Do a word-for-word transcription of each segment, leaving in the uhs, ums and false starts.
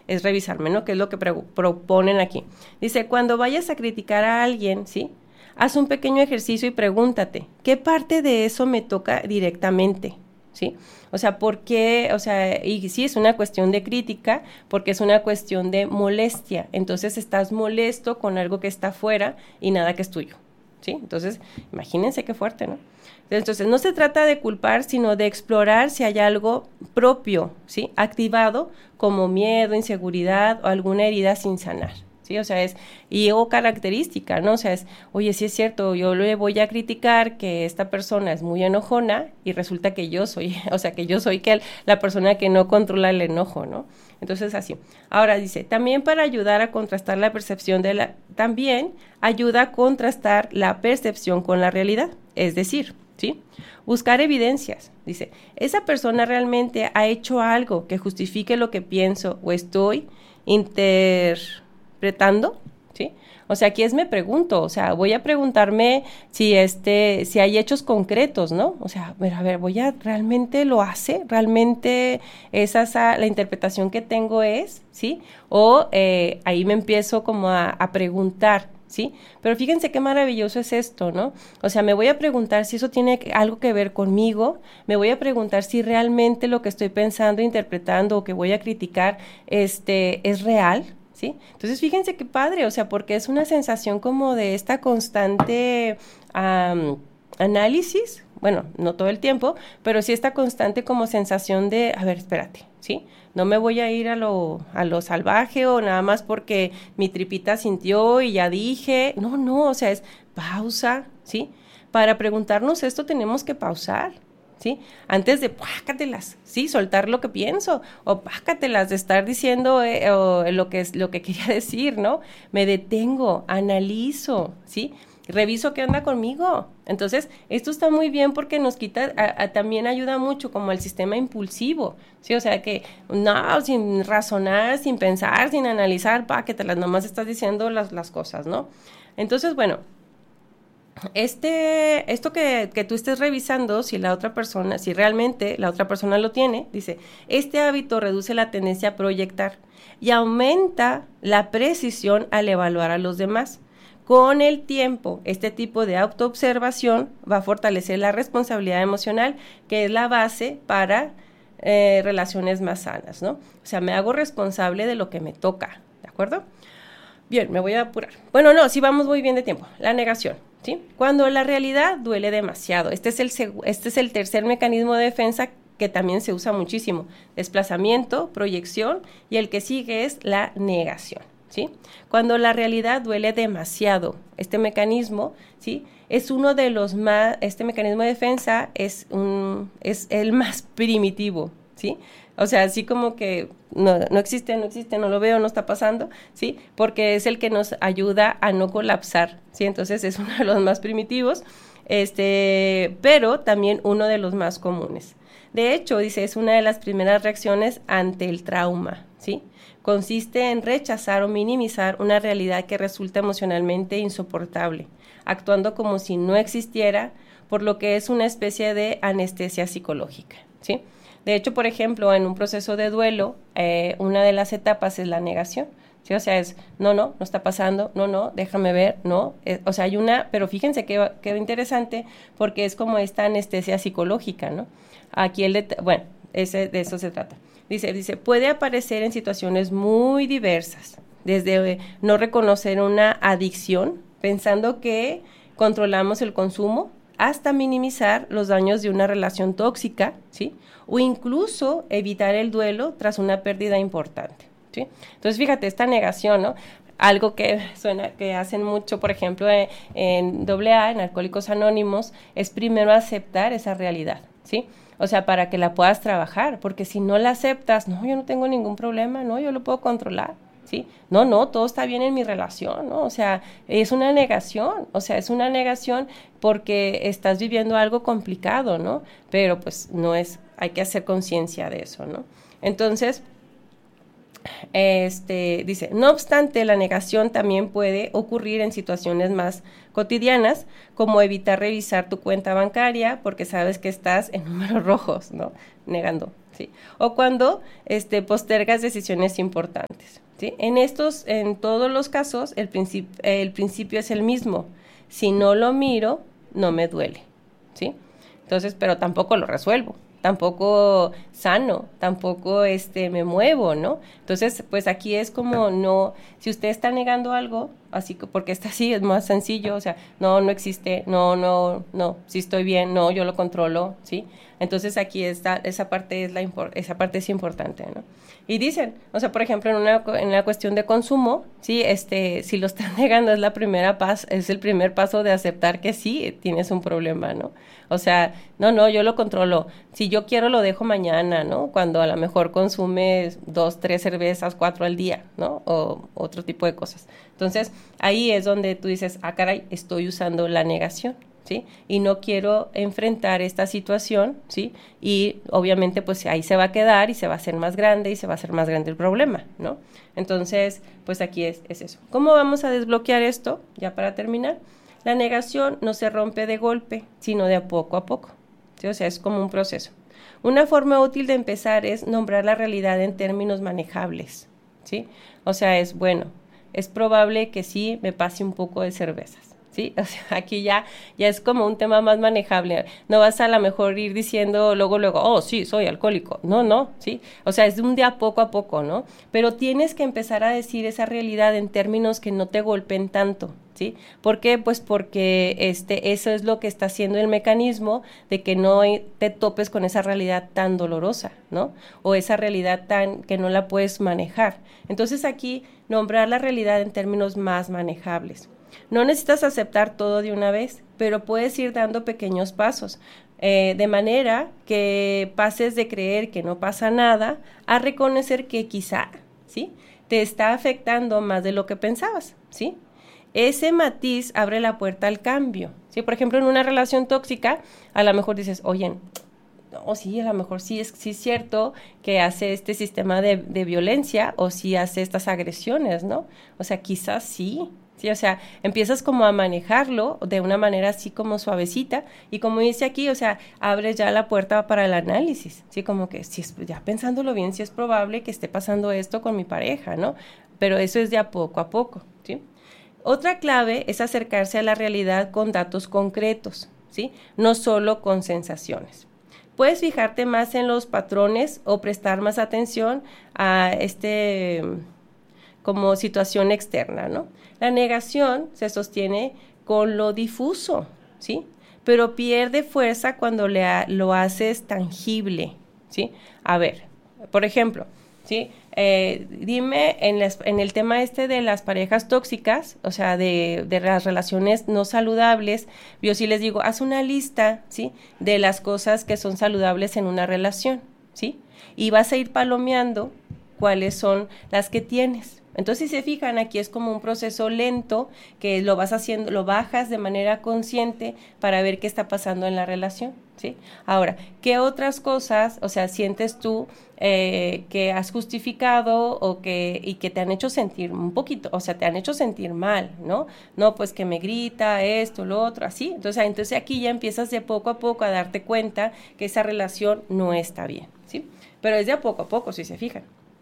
es revisarme, ¿no? Que es lo que pre- proponen aquí. Dice, cuando vayas a criticar a alguien, ¿sí? Haz un pequeño ejercicio y pregúntate, ¿qué parte de eso me toca directamente? ¿Sí? O sea, ¿por qué? O sea, y sí es una cuestión de crítica, porque es una cuestión de molestia. Entonces estás molesto con algo que está afuera y nada que es tuyo, ¿sí? Entonces, imagínense qué fuerte, ¿no? Entonces, no se trata de culpar, sino de explorar si hay algo propio, ¿sí? Activado, como miedo, inseguridad o alguna herida sin sanar, ¿sí? O sea, es, y o característica, ¿no? O sea, es, oye, sí es cierto, yo le voy a criticar que esta persona es muy enojona y resulta que yo soy, o sea, que yo soy que la persona que no controla el enojo, ¿no? Entonces, así. Ahora dice, también para ayudar a contrastar la percepción de la, también ayuda a contrastar la percepción con la realidad, es decir, ¿sí? Buscar evidencias. Dice, ¿esa persona realmente ha hecho algo que justifique lo que pienso o estoy interpretando? ¿Sí? O sea, aquí es me pregunto, o sea, voy a preguntarme si este, si hay hechos concretos, ¿no? O sea, a ver, voy a, ¿realmente lo hace? ¿Realmente esa es la interpretación que tengo es? ¿Sí? O eh, ahí me empiezo como a, a preguntar, ¿sí? Pero fíjense qué maravilloso es esto, ¿no? O sea, me voy a preguntar si eso tiene algo que ver conmigo, me voy a preguntar si realmente lo que estoy pensando, interpretando o que voy a criticar este, es real, ¿sí? Entonces, fíjense qué padre, o sea, porque es una sensación como de esta constante um, análisis, bueno, no todo el tiempo, pero sí esta constante como sensación de, a ver, espérate, ¿sí? No me voy a ir a lo, a lo salvaje o nada más porque mi tripita sintió y ya dije, no, no, o sea, es pausa, ¿sí? Para preguntarnos esto tenemos que pausar, ¿sí? Antes de pácatelas, ¿sí? Soltar lo que pienso o pácatelas de estar diciendo eh, o lo que es lo que quería decir, ¿no? Me detengo, analizo, ¿sí? Reviso qué onda conmigo. Entonces, esto está muy bien porque nos quita, a, a, también ayuda mucho como al sistema impulsivo, ¿sí? O sea que, no, sin razonar, sin pensar, sin analizar, pácatelas, nomás estás diciendo las, las cosas, ¿no? Entonces, bueno, Este, esto que, que tú estés revisando, si la otra persona, si realmente la otra persona lo tiene, dice, este hábito reduce la tendencia a proyectar y aumenta la precisión al evaluar a los demás. Con el tiempo, este tipo de autoobservación va a fortalecer la responsabilidad emocional, que es la base para eh, relaciones más sanas, ¿no? O sea, me hago responsable de lo que me toca, ¿de acuerdo? Bien, me voy a apurar. Bueno, no, sí vamos muy bien de tiempo. La negación, ¿sí? Cuando la realidad duele demasiado. Este es el, este es el tercer mecanismo de defensa que también se usa muchísimo. Desplazamiento, proyección y el que sigue es la negación, ¿sí? Cuando la realidad duele demasiado, este mecanismo, ¿sí? Es uno de los más, este mecanismo de defensa es, un, es el más primitivo, ¿sí? O sea, así como que no, no existe, no existe, no lo veo, no está pasando, ¿sí? Porque es el que nos ayuda a no colapsar, ¿sí? Entonces es uno de los más primitivos, este, pero también uno de los más comunes. De hecho, dice, es una de las primeras reacciones ante el trauma, ¿sí? Consiste en rechazar o minimizar una realidad que resulta emocionalmente insoportable, actuando como si no existiera, por lo que es una especie de anestesia psicológica, ¿sí? De hecho, por ejemplo, en un proceso de duelo, eh, una de las etapas es la negación, ¿sí? O sea, es, no, no, no está pasando, no, no, déjame ver, no. Eh, o sea, hay una, pero fíjense que qué interesante, porque es como esta anestesia psicológica, ¿no? Aquí el, de, bueno, ese, de eso se trata. Dice, dice, puede aparecer en situaciones muy diversas, desde eh, no reconocer una adicción, pensando que controlamos el consumo, hasta minimizar los daños de una relación tóxica, ¿sí? O incluso evitar el duelo tras una pérdida importante, ¿sí? Entonces, fíjate, esta negación, ¿no? Algo que suena, que hacen mucho, por ejemplo, en, en doble A, en Alcohólicos Anónimos, es primero aceptar esa realidad, ¿sí? O sea, para que la puedas trabajar, porque si no la aceptas, no, yo no tengo ningún problema, no, yo lo puedo controlar, ¿sí? No, no, todo está bien en mi relación, ¿no? O sea, es una negación, o sea, es una negación porque estás viviendo algo complicado, ¿no? Pero pues no es, hay que hacer conciencia de eso, ¿no? Entonces, este, dice, no obstante, la negación también puede ocurrir en situaciones más cotidianas, como evitar revisar tu cuenta bancaria porque sabes que estás en números rojos, ¿no? Negando, ¿sí? O cuando este, postergas decisiones importantes, ¿sí? En estos, en todos los casos, el, princip el principio es el mismo. Si no lo miro, no me duele, ¿sí? Entonces, pero tampoco lo resuelvo, tampoco sano, tampoco este, me muevo, ¿no? Entonces, pues aquí es como no, si usted está negando algo, así que porque está así, es más sencillo, o sea, no, no existe, no, no, no, sí estoy bien, no, yo lo controlo, ¿sí? Entonces aquí está, esa parte es la esa parte es importante, ¿no? Y dicen, o sea, por ejemplo, en una, en la cuestión de consumo, sí, este, si lo están negando es la primera pas, es el primer paso de aceptar que sí tienes un problema, ¿no? O sea, no, no, yo lo controlo. Si yo quiero lo dejo mañana, ¿no? Cuando a lo mejor consumes dos, tres cervezas, cuatro al día, ¿no? O otro tipo de cosas. Entonces, ahí es donde tú dices, ah, caray, estoy usando la negación, ¿sí? Y no quiero enfrentar esta situación, ¿sí? Y obviamente pues ahí se va a quedar y se va a hacer más grande y se va a hacer más grande el problema, ¿no? Entonces, pues aquí es, es eso. ¿Cómo vamos a desbloquear esto? Ya para terminar, la negación no se rompe de golpe, sino de a poco a poco, ¿sí? O sea, es como un proceso. Una forma útil de empezar es nombrar la realidad en términos manejables, ¿sí? O sea, es bueno, es probable que sí me pase un poco de cervezas. ¿Sí? O sea, aquí ya, ya es como un tema más manejable. No vas a lo mejor ir diciendo luego, luego, oh, sí, soy alcohólico. No, no, ¿sí? O sea, es de un día poco a poco, ¿no? Pero tienes que empezar a decir esa realidad en términos que no te golpeen tanto, ¿sí? ¿Por qué? Pues porque este, eso es lo que está haciendo el mecanismo de que no te topes con esa realidad tan dolorosa, ¿no? O esa realidad tan que no la puedes manejar. Entonces aquí, nombrar la realidad en términos más manejables. No necesitas aceptar todo de una vez, pero puedes ir dando pequeños pasos, eh, de manera que pases de creer que no pasa nada a reconocer que quizá, ¿sí? Te está afectando más de lo que pensabas, ¿sí? Ese matiz abre la puerta al cambio, ¿sí? Por ejemplo, en una relación tóxica, a lo mejor dices, oye, o sí, a lo mejor sí es, sí es cierto que hace este sistema de, de violencia o sí hace estas agresiones, ¿no? O sea, quizás sí. Sí, o sea, empiezas como a manejarlo de una manera así como suavecita y como dice aquí, o sea, abres ya la puerta para el análisis, sí, como que si es, ya pensándolo bien, si es probable que esté pasando esto con mi pareja, ¿no? Pero eso es de a poco a poco, ¿sí? Otra clave es acercarse a la realidad con datos concretos, ¿sí? No solo con sensaciones. Puedes fijarte más en los patrones o prestar más atención a este como situación externa, ¿no? La negación se sostiene con lo difuso, ¿sí? Pero pierde fuerza cuando le ha, lo haces tangible, ¿sí? A ver, por ejemplo, ¿sí? Eh, dime en, las, en el tema este de las parejas tóxicas, o sea, de, de las relaciones no saludables, yo sí les digo, haz una lista, ¿sí? De las cosas que son saludables en una relación, ¿sí? Y vas a ir palomeando cuáles son las que tienes. Entonces, si se fijan, aquí es como un proceso lento que lo vas haciendo, lo bajas de manera consciente para ver qué está pasando en la relación, ¿sí? Ahora, ¿qué otras cosas, o sea, sientes tú eh, que has justificado o que, y que te han hecho sentir un poquito, o sea, te han hecho sentir mal, ¿no? No, pues que me grita esto, lo otro, así. Entonces, entonces aquí ya empiezas de poco a poco a darte cuenta que esa relación no está bien, ¿sí? Pero es de a poco a poco, si se fijan.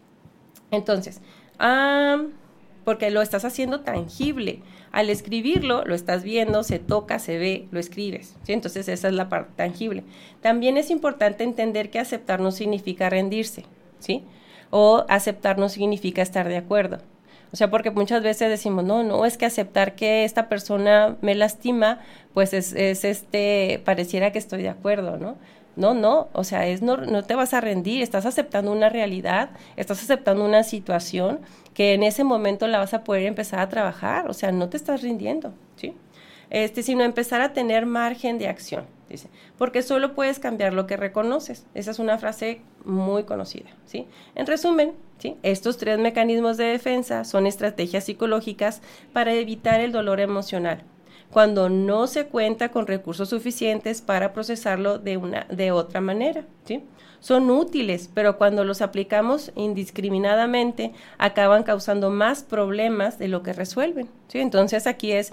Entonces, ah, porque lo estás haciendo tangible. Al escribirlo, lo estás viendo, se toca, se ve, lo escribes, ¿sí? Entonces, esa es la parte tangible. También es importante entender que aceptar no significa rendirse, ¿sí? O aceptar no significa estar de acuerdo. O sea, porque muchas veces decimos, no, no, es que aceptar que esta persona me lastima, pues es, es este, pareciera que estoy de acuerdo, ¿no? No, no, o sea, es no, no te vas a rendir, estás aceptando una realidad, estás aceptando una situación que en ese momento la vas a poder empezar a trabajar, o sea, no te estás rindiendo, ¿sí? Este, sino empezar a tener margen de acción, dice, porque solo puedes cambiar lo que reconoces. Esa es una frase muy conocida, ¿sí? En resumen, ¿sí? Estos tres mecanismos de defensa son estrategias psicológicas para evitar el dolor emocional, cuando no se cuenta con recursos suficientes para procesarlo de una de otra manera, ¿sí? Son útiles, pero cuando los aplicamos indiscriminadamente acaban causando más problemas de lo que resuelven, ¿sí? Entonces aquí es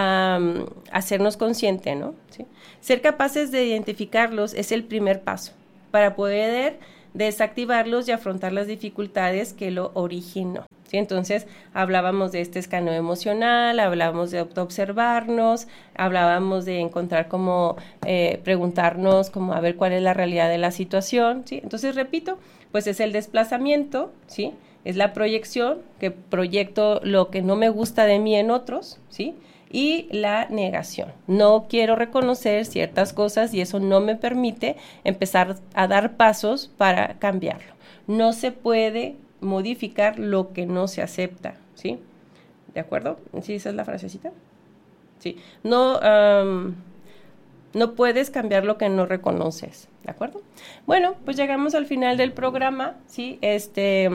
um, hacernos consciente, ¿no? ¿Sí? Ser capaces de identificarlos es el primer paso para poder desactivarlos y afrontar las dificultades que lo originó. ¿Sí? Entonces, hablábamos de este escaneo emocional, hablábamos de autoobservarnos, hablábamos de encontrar como, eh, preguntarnos como a ver cuál es la realidad de la situación, ¿sí? Entonces, repito, pues es el desplazamiento, ¿sí? Es la proyección, que proyecto lo que no me gusta de mí en otros, ¿sí? Y la negación. No quiero reconocer ciertas cosas y eso no me permite empezar a dar pasos para cambiarlo. No se puede modificar lo que no se acepta, ¿sí? ¿De acuerdo? ¿Sí esa es la frasecita? Sí. No, um, no puedes cambiar lo que no reconoces, ¿de acuerdo? Bueno, pues llegamos al final del programa, ¿sí? Este...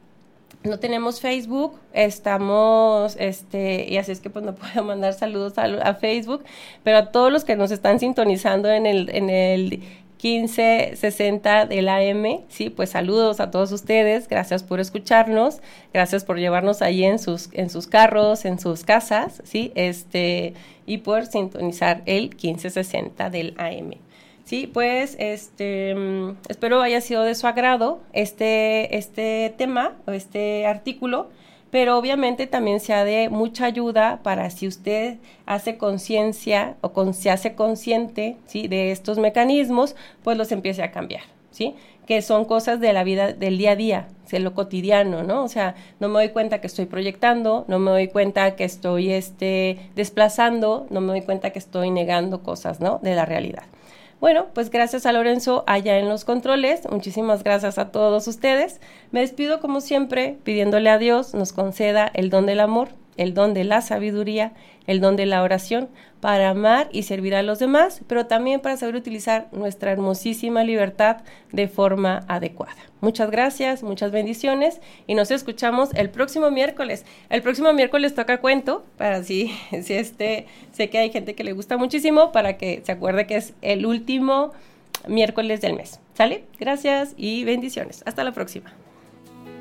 No tenemos Facebook, estamos, este, y así es que pues no puedo mandar saludos a, a Facebook, pero a todos los que nos están sintonizando en el, en el quince sesenta del A M, sí, pues saludos a todos ustedes, gracias por escucharnos, gracias por llevarnos ahí en sus, en sus carros, en sus casas, sí, este, y por sintonizar el quince sesenta del A M. Sí, pues este espero haya sido de su agrado este, este tema o este artículo, pero obviamente también sea de mucha ayuda para si usted hace conciencia o con, se hace consciente, ¿sí? de estos mecanismos, pues los empiece a cambiar, ¿sí? Que son cosas de la vida del día a día, de lo cotidiano, ¿no? O sea, no me doy cuenta que estoy proyectando, no me doy cuenta que estoy este, desplazando, no me doy cuenta que estoy negando cosas, ¿no? De la realidad. Bueno, pues gracias a Lorenzo allá en los controles, muchísimas gracias a todos ustedes. Me despido como siempre pidiéndole a Dios nos conceda el don del amor, el don de la sabiduría, el don de la oración para amar y servir a los demás, pero también para saber utilizar nuestra hermosísima libertad de forma adecuada. Muchas gracias, muchas bendiciones y nos escuchamos el próximo miércoles. El próximo miércoles toca cuento, para si, si este, sé que hay gente que le gusta muchísimo, para que se acuerde que es el último miércoles del mes. ¿Sale? Gracias y bendiciones. Hasta la próxima.